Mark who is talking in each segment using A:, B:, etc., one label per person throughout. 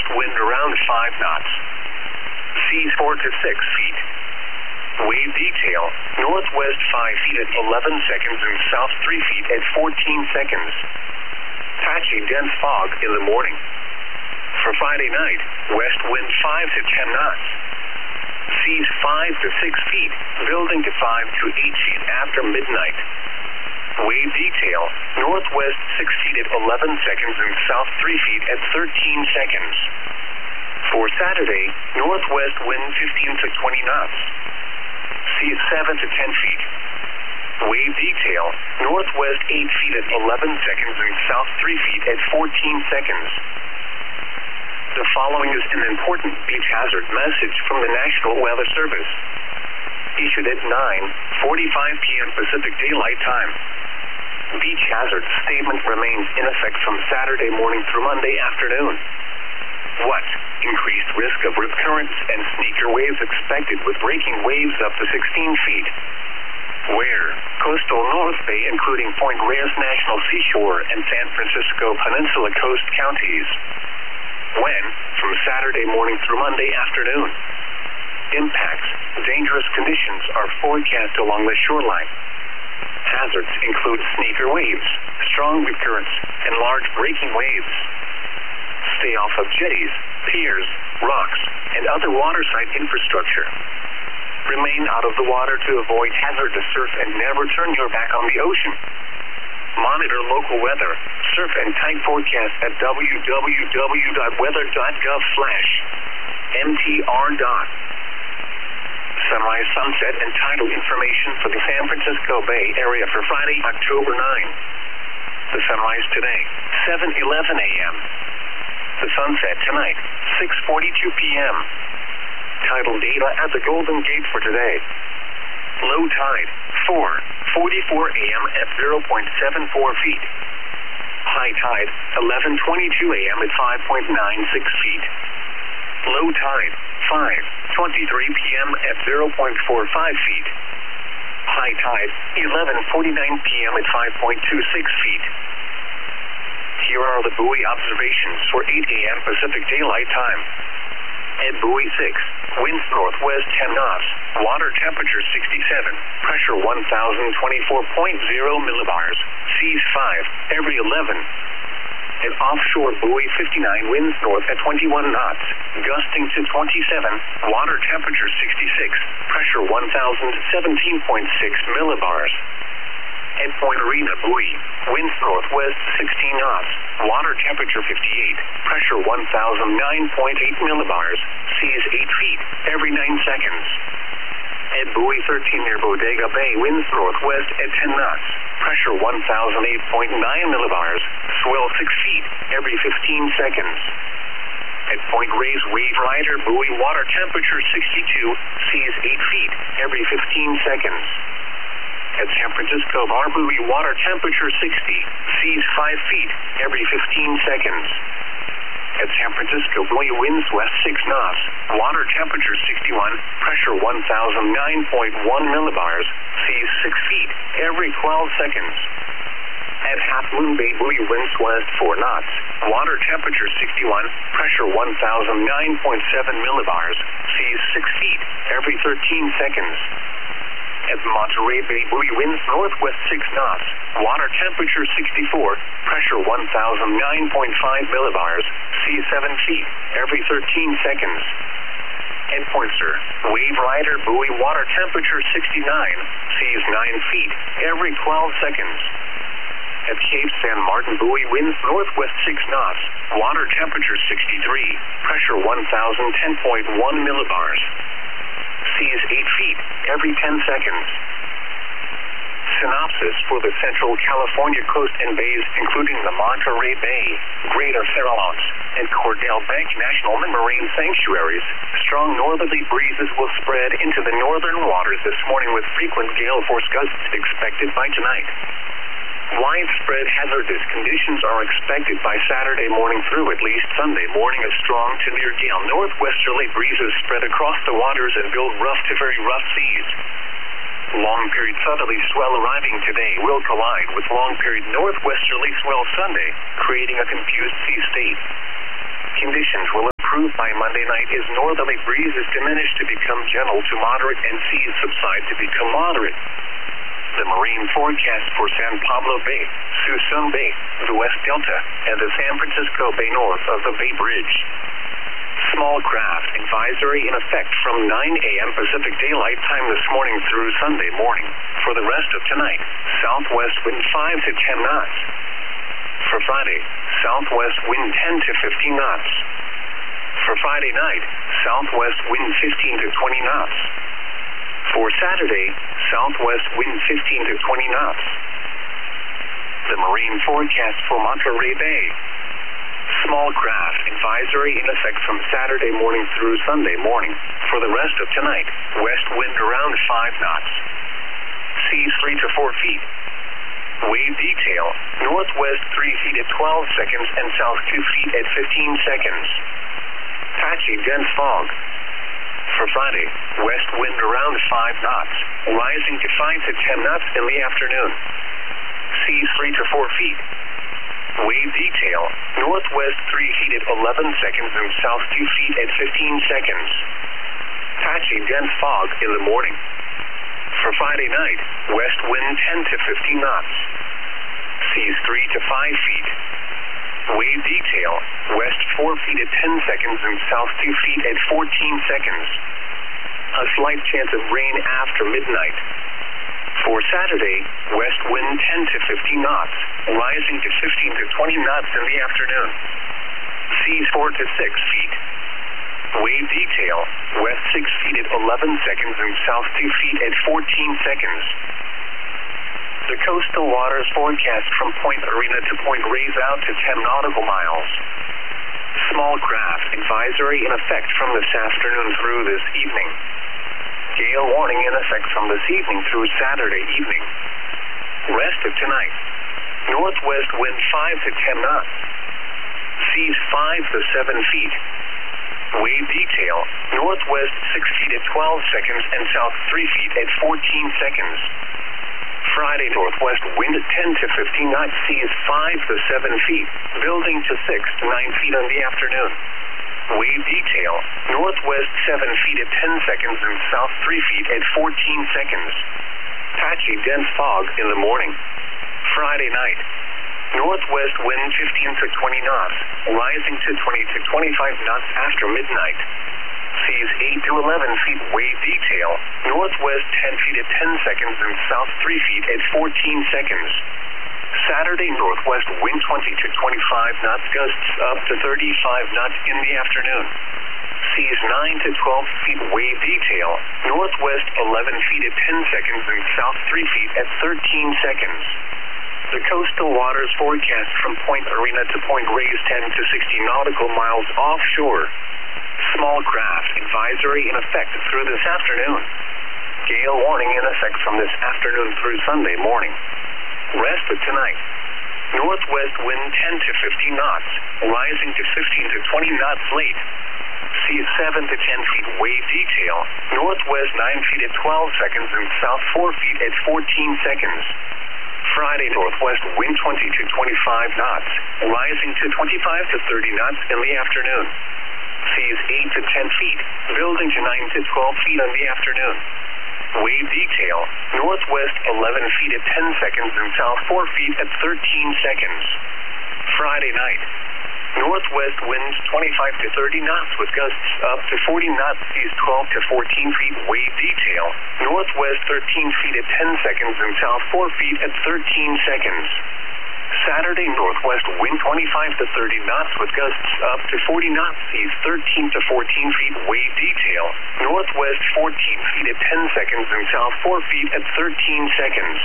A: Wind around 5 knots. Seas 4 to 6 feet. Wave detail, northwest 5 feet at 11 seconds and south 3 feet at 14 seconds. Patchy dense fog in the morning. For Friday night, west wind 5 to 10 knots. Seas 5 to 6 feet, building to 5 to 8 feet after midnight. Wave detail, northwest 6 feet at 11 seconds and south 3 feet at 13 seconds. For Saturday, northwest wind 15 to 20 knots. Seas 7 to 10 feet. Wave detail, northwest 8 feet at 11 seconds and south 3 feet at 14 seconds. The following is an important beach hazard message from the National Weather Service. Issued at 9:45 p.m. Pacific Daylight Time. Beach hazard statement remains in effect from Saturday morning through Monday afternoon. What? Increased risk of rip currents and sneaker waves expected with breaking waves up to 16 feet. Where? Coastal North Bay including Point Reyes National Seashore and San Francisco Peninsula Coast counties. When? From Saturday morning through Monday afternoon. Impacts. Dangerous conditions are forecast along the shoreline. Hazards include sneaker waves, strong rip currents, and large breaking waves. Stay off of jetties, piers, rocks, and other waterside infrastructure. Remain out of the water to avoid hazardous surf and never turn your back on the ocean. Monitor local weather, surf and tide forecast at www.weather.gov/mtr. Sunrise, sunset, and tidal information for the San Francisco Bay Area for Friday, October 9. The sunrise today, 7:11 a.m. The sunset tonight, 6:42 p.m. Tidal data at the Golden Gate for today. Low tide, 4:44 a.m. at 0.74 feet. High tide, 11:22 a.m. at 5.96 feet. Low tide, 5:23 p.m. at 0.45 feet. High tide, 11:49 p.m. at 5.26 feet. Here are the buoy observations for 8 a.m. Pacific Daylight Time. At buoy 6, winds northwest 10 knots, water temperature 67, pressure 1,024.0 millibars, seas 5, every 11. At offshore buoy 59, winds north at 21 knots, gusting to 27, water temperature 66, pressure 1,017.6 millibars. At Point Arena buoy, winds northwest 16 knots, water temperature 58, pressure 1,009.8 millibars, seas 8 feet, every 9 seconds. At buoy 13 near Bodega Bay, winds northwest at 10 knots, pressure 1,008.9 millibars, swell 6 feet, every 15 seconds. At Point Reyes Wave Rider buoy, water temperature 62, seas 8 feet, every 15 seconds. At San Francisco Bar buoy, water temperature 60, seas 5 feet, every 15 seconds. At San Francisco buoy, winds west 6 knots, water temperature 61, pressure 1,009.1 millibars, seas 6 feet, every 12 seconds. At Half Moon Bay buoy, winds west 4 knots, water temperature 61, pressure 1,009.7 millibars, seas 6 feet, every 13 seconds. At Monterey Bay buoy, winds northwest 6 knots, water temperature 64, pressure 1,009.5 millibars, seas 7 feet, every 13 seconds. At Point Sur, Wave Rider buoy, water temperature 69, seas 9 feet, every 12 seconds. At Cape San Martin buoy, winds northwest 6 knots, water temperature 63, pressure 1,010.1 millibars. Seas 8 feet, every 10 seconds. Synopsis for the Central California coast and bays, including the Monterey Bay, Greater Farallones, and Cordell Bank National Marine Sanctuaries. Strong northerly breezes will spread into the northern waters this morning with frequent gale force gusts expected by tonight. Widespread hazardous conditions are expected by Saturday morning through at least Sunday morning. A strong to near gale northwesterly breezes spread across the waters and build rough to very rough seas. Long-period southerly swell arriving today will collide with long-period northwesterly swell Sunday, creating a confused sea state. Conditions will improve by Monday night as northerly breezes diminish to become gentle to moderate and seas subside to become moderate. The marine forecast for San Pablo Bay, Suisun Bay, the West Delta, and the San Francisco Bay north of the Bay Bridge. Small craft advisory in effect from 9 a.m. Pacific Daylight Time this morning through Sunday morning. For the rest of tonight, southwest wind 5 to 10 knots. For Friday, southwest wind 10 to 15 knots. For Friday night, southwest wind 15 to 20 knots. For Saturday, southwest wind 15 to 20 knots. The marine forecast for Monterey Bay. Small craft advisory in effect from Saturday morning through Sunday morning. For the rest of tonight, west wind around 5 knots. Seas 3 to 4 feet. Wave detail, northwest 3 feet at 12 seconds and south 2 feet at 15 seconds. Patchy dense fog. For Friday, west wind around 5 knots, rising to 5 to 10 knots in the afternoon. Seas 3 to 4 feet. Wave detail, northwest 3 feet at 11 seconds and south 2 feet at 15 seconds. Patchy dense fog in the morning. For Friday night, west wind 10 to 15 knots. Seas 3 to 5 feet. Wave detail, west 4 feet at 10 seconds and south 2 feet at 14 seconds. A slight chance of rain after midnight. For Saturday, west wind 10 to 15 knots, rising to 15 to 20 knots in the afternoon. Seas 4 to 6 feet. Wave detail, west 6 feet at 11 seconds and south 2 feet at 14 seconds. The coastal waters forecast from Point Arena to Point Reyes out to 10 nautical miles. Small craft advisory in effect from this afternoon through this evening. Gale warning in effect from this evening through Saturday evening. Rest of tonight. Northwest wind 5 to 10 knots. Seas 5 to 7 feet. Wave detail, northwest 6 feet at 12 seconds and south 3 feet at 14 seconds. Friday, northwest wind 10 to 15 knots, seas 5 to 7 feet, building to 6 to 9 feet in the afternoon. Wave detail, northwest 7 feet at 10 seconds and south 3 feet at 14 seconds. Patchy dense fog in the morning. Friday night, northwest wind 15 to 20 knots, rising to 20 to 25 knots after midnight. Seas 8 to 11 feet, wave detail, northwest 10 feet at 10 seconds and south 3 feet at 14 seconds. Saturday, northwest wind 20 to 25 knots, gusts up to 35 knots in the afternoon. Seas 9 to 12 feet, wave detail, northwest 11 feet at 10 seconds and south 3 feet at 13 seconds. The coastal waters forecast from Point Arena to Point Reyes 10 to 60 nautical miles offshore. Small craft advisory in effect through this afternoon. Gale warning in effect from this afternoon through Sunday morning. Rest of tonight. Northwest wind 10 to 15 knots, rising to 15 to 20 knots late. Seas 7 to 10 feet, wave detail, northwest 9 feet at 12 seconds and south 4 feet at 14 seconds. Friday, northwest wind 20 to 25 knots, rising to 25 to 30 knots in the afternoon. Seas 8 to 10 feet, building to 9 to 12 feet in the afternoon. Wave detail, northwest 11 feet at 10 seconds and south 4 feet at 13 seconds. Friday night, northwest winds 25 to 30 knots with gusts up to 40 knots, seas 12 to 14 feet, wave detail, northwest 13 feet at 10 seconds and south 4 feet at 13 seconds. Saturday, northwest wind 25 to 30 knots with gusts up to 40 knots, seas 13 to 14 feet, wave detail, northwest 14 feet at 10 seconds and south 4 feet at 13 seconds.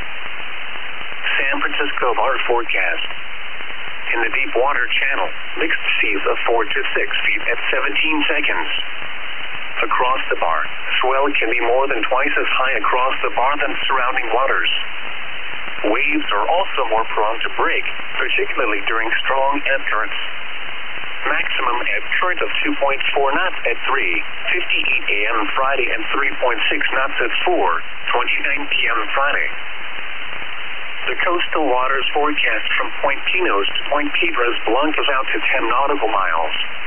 A: San Francisco bar forecast. In the deep water channel, mixed seas of 4 to 6 feet at 17 seconds. Across the bar, swell can be more than twice as high across the bar than surrounding waters. Waves are also more prone to break, particularly during strong ebb currents. Maximum ebb current of 2.4 knots at 3:58 a.m. Friday and 3.6 knots at 4:29 p.m. Friday. The coastal waters forecast from Point Pinos to Point Piedras Blancas out to 10 nautical miles.